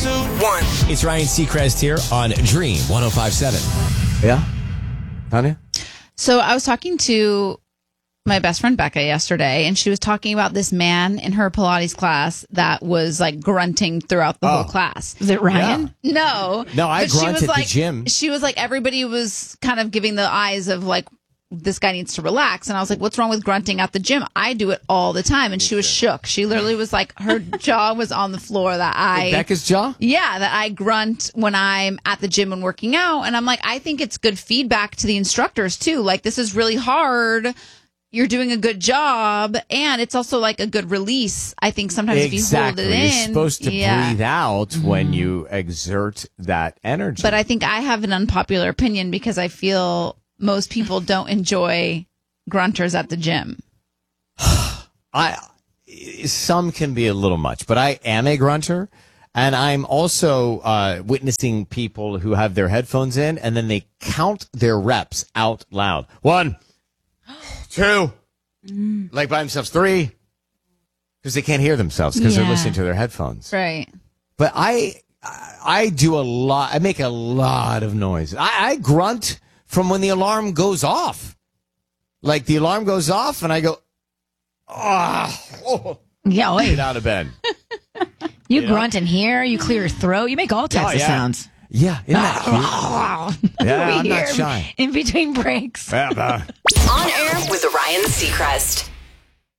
1. It's Ryan Seacrest here on Dream 105.7. Yeah? Tanya? So I was talking to my best friend Becca yesterday, and she was talking about this man in her Pilates class that was like grunting throughout the whole class. Is it Ryan? No. No, I But she grunt was at like, the gym. She was like, everybody was kind of giving the eyes of like, this guy needs to relax. And I was like, what's wrong with grunting at the gym? I do it all the time. And she was shook. She literally was like, her jaw was on the floor Becca's jaw? Yeah, that I grunt when I'm at the gym and working out. And I'm like, I think it's good feedback to the instructors too. Like, this is really hard. You're doing a good job. And it's also like a good release. I think sometimes if you hold it in. You're supposed to breathe out when you exert that energy. But I think I have an unpopular opinion because I feel most people don't enjoy grunters at the gym. Some can be a little much, but I am a grunter, and I'm also witnessing people who have their headphones in, and then they count their reps out loud. 1, 2, like by themselves, 3, because they can't hear themselves because they're listening to their headphones. Right. But I do a lot. I make a lot of noise. I grunt from when the alarm goes off. Like the alarm goes off and I go, Yeah, wait. get out of bed. You grunt in here, you clear your throat, you make all types of sounds. Yeah, isn't that cute? Yeah, I'm not shy. In between breaks. Yeah, On air with Ryan Seacrest.